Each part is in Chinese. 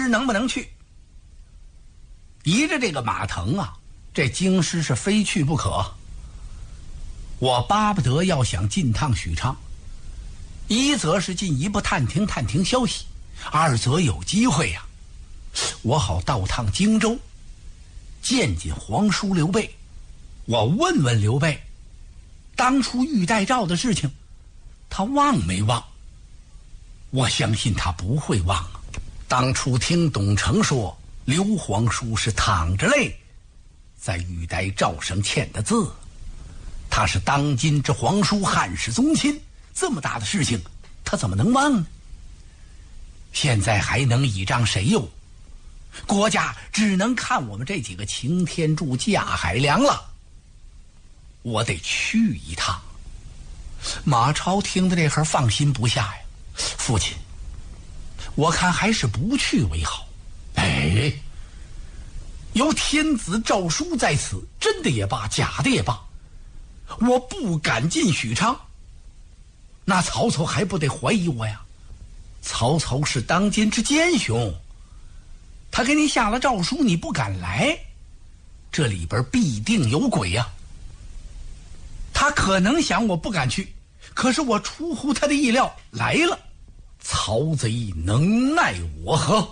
师能不能去？依着这个马腾啊，这京师是非去不可。我巴不得要想进趟许昌，一则是进一步探听消息，二则有机会呀，我好到趟荆州，见见皇叔刘备，我问问刘备，当初玉带诏的事情，他忘没忘？我相信他不会忘啊。当初听董承说，刘皇叔是淌着泪在玉带诏上签的字，他是当今之皇叔，汉室宗亲，这么大的事情他怎么能忘呢？现在还能倚仗谁哟？国家只能看我们这几个擎天柱、架海梁了。我得去一趟。马超听的这会儿放心不下呀，父亲，我看还是不去为好。哎，有天子诏书在此，真的也罢，假的也罢，我不敢进许昌，那曹操还不得怀疑我呀？曹操是当今之奸雄，他给你下了诏书，你不敢来，这里边必定有鬼呀。他可能想我不敢去，可是我出乎他的意料来了，曹贼能奈我何？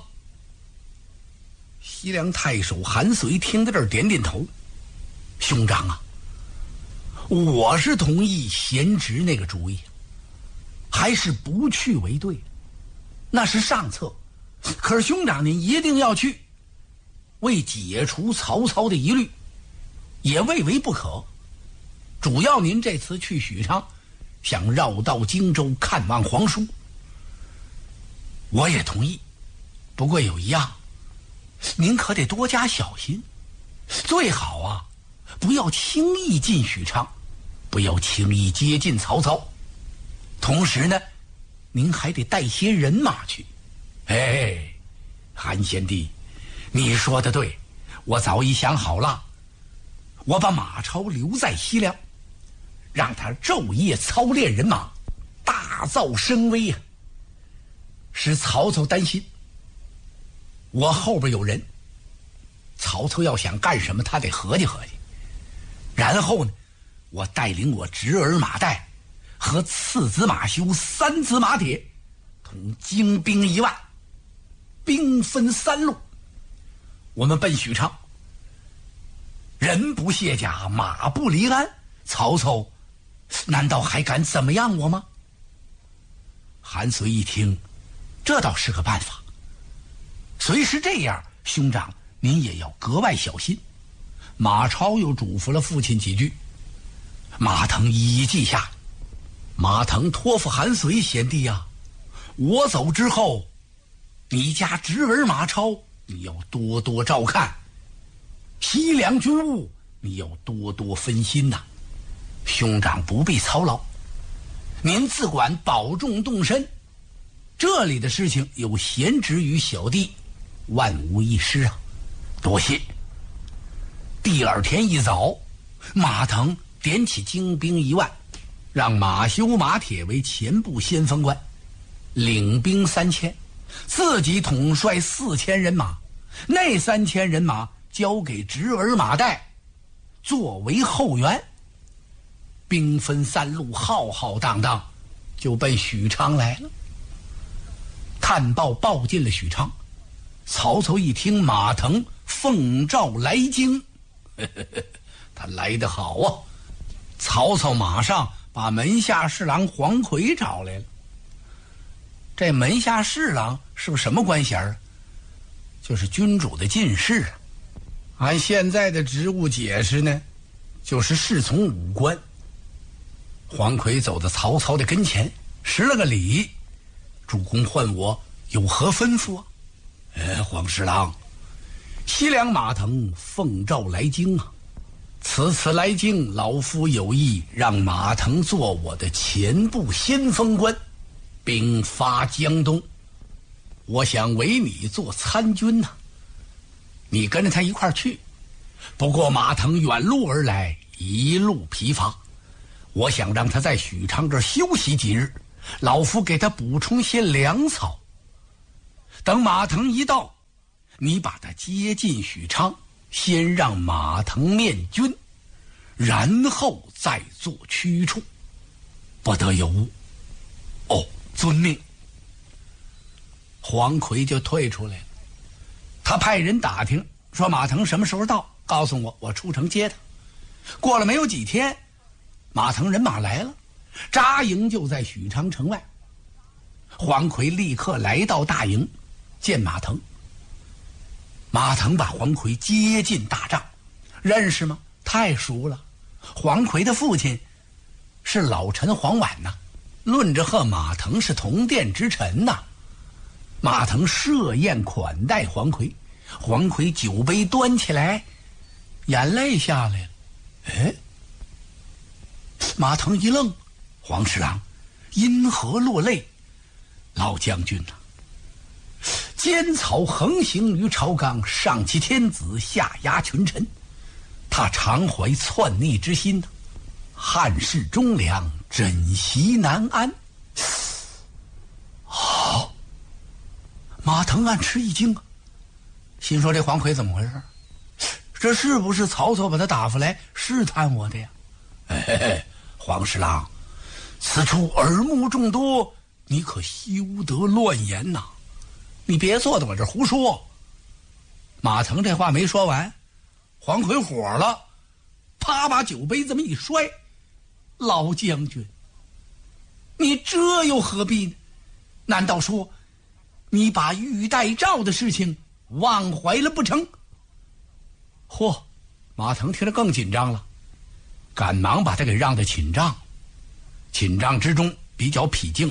西凉太守韩遂听到这儿点点头，兄长啊，我是同意贤侄那个主意，还是不去为对，那是上策。可是兄长您一定要去，为解除曹操的疑虑，也未为不可。主要您这次去许昌，想绕道荆州看望皇叔，我也同意。不过有一样，您可得多加小心，最好啊，不要轻易进许昌，不要轻易接近曹操。同时呢，您还得带些人马去。哎，韩贤弟，你说的对，我早已想好了，我把马超留在西凉，让他昼夜操练人马，大造声威啊，使曹操担心。我后边有人，曹操要想干什么，他得合计合计。然后呢，我带领我侄儿马岱和次子马修、三子马铁，同精兵1万，兵分3路，我们奔许昌。人不卸甲，马不离鞍，曹操难道还敢怎么样我吗？韩遂一听，这倒是个办法。虽是这样，兄长您也要格外小心。马超又嘱咐了父亲几句，马腾一一记下。马腾托付韩遂贤弟呀，我走之后，你家侄儿马超你要多多照看，西凉军务你要多多分心呐。兄长不必操劳，您自管保重动身，这里的事情有贤侄与小弟，万无一失啊。多谢。第二天一早，马腾点起精兵1万，让马修、马铁为前部先锋官，领兵3000，自己统帅4000人马，那3000人马交给侄儿马岱作为后援，兵分3路，浩浩荡荡就奔许昌来了。探报报进了许昌，曹操一听马腾奉诏来京，他来得好啊！曹操马上把门下侍郎黄奎找来了。这门下侍郎是不是什么官衔啊？就是君主的近侍啊。按现在的职务解释呢，就是侍从武官。黄奎走到曹操的跟前，施了个礼：“主公唤我有何吩咐啊？”黄侍郎，西凉马腾奉诏来京啊。此次来京，老夫有意让马腾做我的前部先锋官，兵发江东。我想委你做参军呐，你跟着他一块儿去。不过马腾远路而来，一路疲乏，我想让他在许昌这儿休息几日，老夫给他补充些粮草。等马腾一到， 你把他接进许昌，先让马腾面君，然后再做驱处，不得有误。哦，遵命。黄奎就退出来了。他派人打听说马腾什么时候到，告诉我，我出城接他。过了没有几天，马腾人马来了，扎营就在许昌城外。黄奎立刻来到大营见马腾。马腾把黄奎接进大帐，认识吗？太熟了。黄奎的父亲是老臣黄婉呐，论着和马腾是同殿之臣呐。马腾设宴款待黄奎，黄奎酒杯端起来，眼泪下来了。哎，马腾一愣，黄侍郎因何落泪？老将军呐，奸草横行于朝纲，上欺天子，下压群臣，他常怀篡逆之心，汉室忠良，枕席难安。好，马腾暗吃一惊，心说这黄奎怎么回事？这是不是曹操把他打发来试探我的呀？黄侍郎，此处耳目众多，你可休得乱言呐！你别坐在我这胡说。马腾这话没说完，黄奎火了，啪把酒杯这么一摔。老将军，你这又何必呢？难道说你把玉带诏的事情忘怀了不成？嚯，马腾听着更紧张了，赶忙把他给让到寝帐。寝帐之中比较僻静。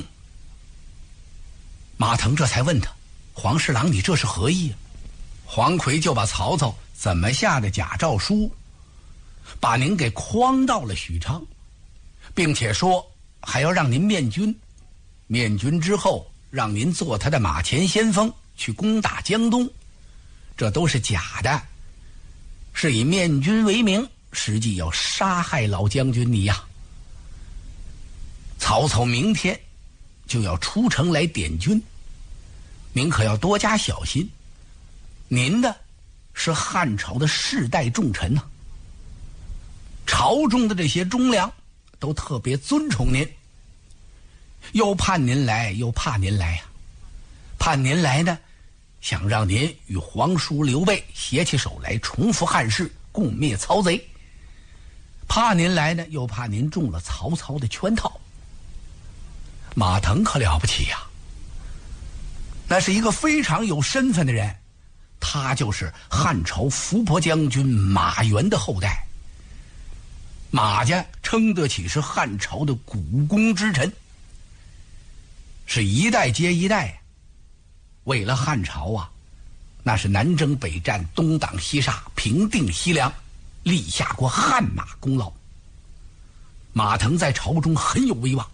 马腾这才问他，黄侍郎，你这是何意啊？黄奎就把曹操怎么下的假诏书，把您给诓到了许昌，并且说还要让您面君，面君之后让您做他的马前先锋去攻打江东，这都是假的，是以面君为名，实际要杀害老将军你呀。曹操明天就要出城来点军，您可要多加小心。您的是汉朝的世代重臣呐，朝中的这些忠良都特别尊崇您，又盼您来，又怕您来呀。盼您来呢，想让您与皇叔刘备携起手来，重复汉室，共灭曹贼；怕您来呢，又怕您中了曹操的圈套。马腾可了不起呀，那是一个非常有身份的人，他就是汉朝伏波将军马援的后代。马家称得起是汉朝的股肱之臣，是一代接一代，为了汉朝啊，那是南征北战，东挡西杀，平定西凉，立下过汗马功劳。马腾在朝中很有威望。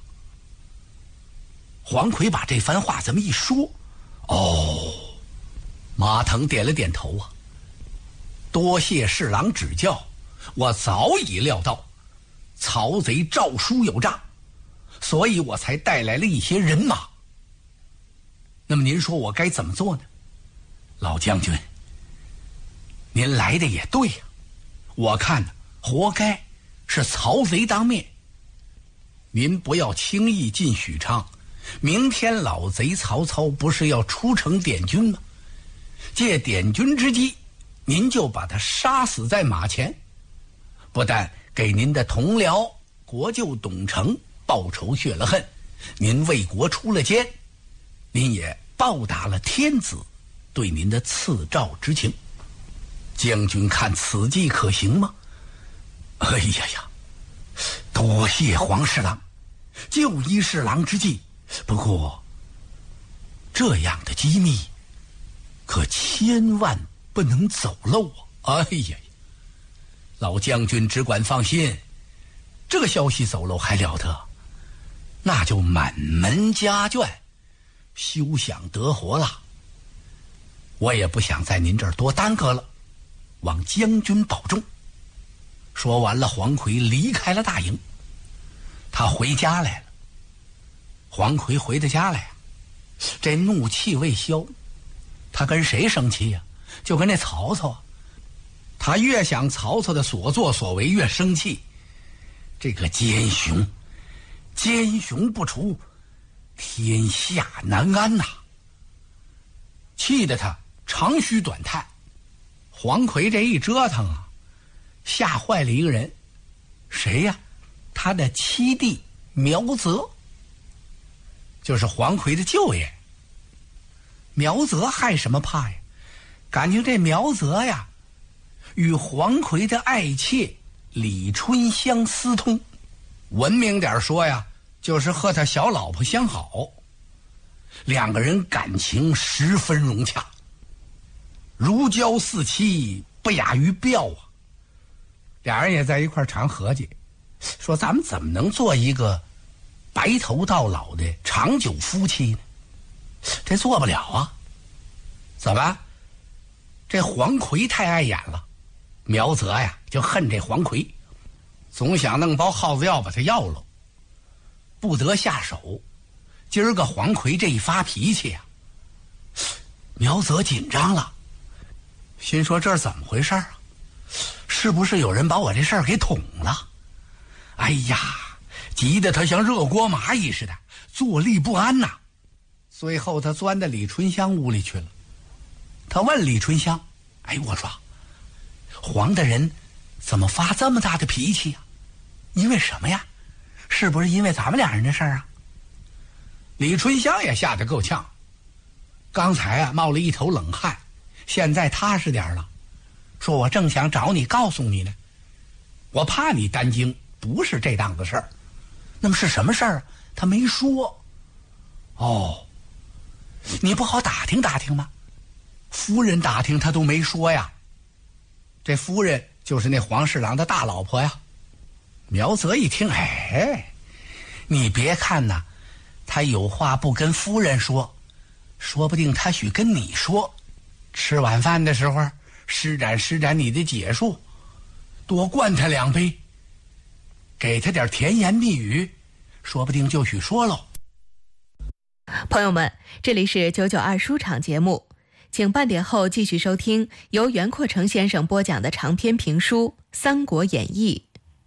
黄奎把这番话这么一说，哦，马腾点了点头啊，多谢侍郎指教，我早已料到曹贼诏书有诈，所以我才带来了一些人马。那么您说我该怎么做呢？老将军，您来的也对呀，我看活该是曹贼当面。您不要轻易进许昌，明天老贼曹操不是要出城点军吗？借点军之机，您就把他杀死在马前，不但给您的同僚国舅董承报仇雪了恨，您为国出了奸，您也报答了天子对您的赐诏之情。将军看此计可行吗？哎呀呀，多谢黄侍郎，就依侍郎之计。不过这样的机密可千万不能走漏啊！哎呀，老将军只管放心，这个消息走漏还了得，那就满门家眷休想得活了。我也不想在您这儿多耽搁了，望将军保重。说完了，黄奎离开了大营，他回家来了。黄奎回到家来，这怒气未消，他跟谁生气呀？ 就跟那曹操，他越想曹操的所作所为越生气。这个奸雄不除，天下难安呐！气得他长吁短叹。黄奎这一折腾啊，吓坏了一个人，谁呀？他的七弟苗泽，就是黄奎的舅爷。苗泽害什么怕呀？感情这苗泽呀，与黄奎的爱妾李春香私通，文明点说呀，就是和他小老婆相好，两个人感情十分融洽，如胶似漆，不亚于表啊。俩人也在一块常合计，说咱们怎么能做一个白头到老的长久夫妻呢？这做不了啊。怎么？这黄奎太碍眼了，苗泽呀就恨这黄奎，总想弄包耗子药把他要了，不得下手。今儿个黄奎这一发脾气啊，苗泽紧张了，心说这是怎么回事啊？是不是有人把我这事儿给捅了？哎呀，急得他像热锅蚂蚁似的，坐立不安呐。最后他钻到李春香屋里去了。他问李春香：“哎，我说，黄大人怎么发这么大的脾气啊？因为什么呀？是不是因为咱们俩人的事儿啊？”李春香也吓得够呛，刚才啊冒了一头冷汗，现在踏实点了，说我正想找你告诉你呢，我怕你担惊，不是这档子事儿。那么是什么事儿啊？他没说。哦，你不好打听打听吗？夫人打听他都没说呀。这夫人就是那黄侍郎的大老婆呀。苗泽一听，哎，你别看呐，他有话不跟夫人说，说不定他许跟你说。吃晚饭的时候施展你的解数，多灌他2杯，给他点甜言蜜语，说不定就许说喽。 朋友们，这里是992书场节目，请半点后继续收听由袁阔成先生播讲的长篇评书《三国演义》。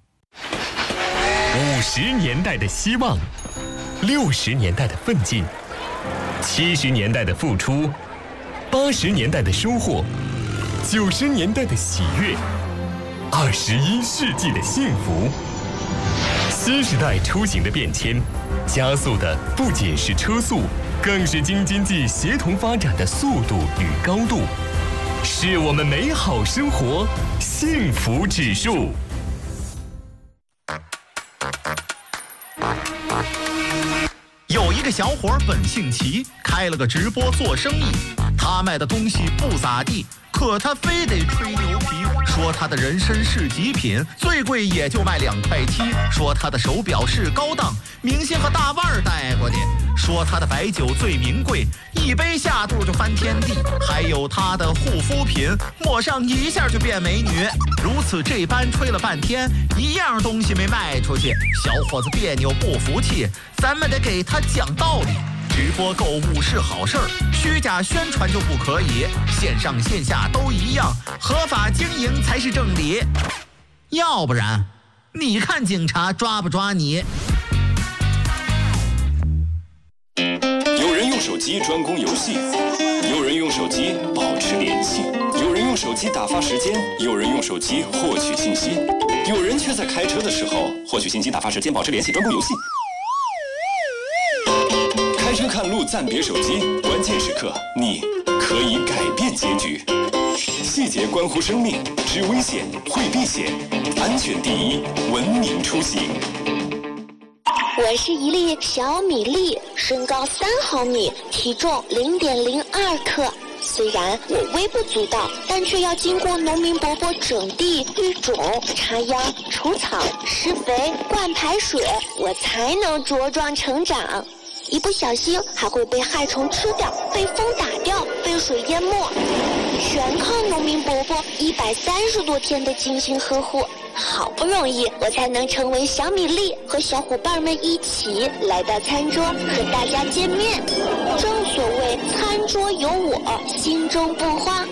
50年代的希望，60年代的奋进，70年代的付出，80年代的收获，90年代的喜悦，21世纪的幸福。新时代出行的变迁，加速的不仅是车速，更是经济协同发展的速度与高度，是我们美好生活幸福指数。 有一个小伙本姓齐，开了个直播做生意。他卖的东西不咋地，可他非得吹牛皮，说他的人参是极品，最贵也就卖2.7块，说他的手表是高档，明星和大腕戴过的，说他的白酒最名贵，一杯下肚就翻天地，还有他的护肤品，抹上一下就变美女。如此这般吹了半天，一样东西没卖出去，小伙子别扭不服气，咱们得给他讲道理。直播购物是好事儿，虚假宣传就不可以，线上线下都一样，合法经营才是正理。要不然，你看警察抓不抓你？ 有人用手机专攻游戏，有人用手机保持联系，有人用手机打发时间，有人用手机获取信息，有人却在开车的时候获取信息、打发时间、保持联系，专攻游戏。开车看路暂别手机，关键时刻你可以改变结局。细节关乎生命，知危险会避险，安全第一，文明出行。 我是一粒小米粒，身高3毫米，体重0.02克。虽然我微不足道，但却要经过农民伯伯整地、育种、插秧、除草、施肥、灌排水，我才能茁壮成长。一不小心还会被害虫吃掉，被风打掉，被水淹没，全靠农民伯伯130多天的精心呵护，好不容易我才能成为小米粒，和小伙伴们一起来到餐桌和大家见面。正所谓餐桌有我，心中不慌。